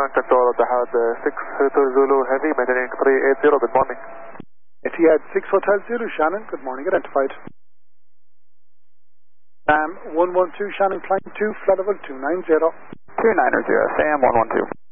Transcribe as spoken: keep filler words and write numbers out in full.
Shannon Control, Etihad six Hotel Zulu Heavy, maintaining three eight zero, good morning. Etihad six Hotel Zulu, Shannon, good morning, identified. Sam one one two, Shannon, climb two, flight level two nine zero. two nine zero, Sam one one two.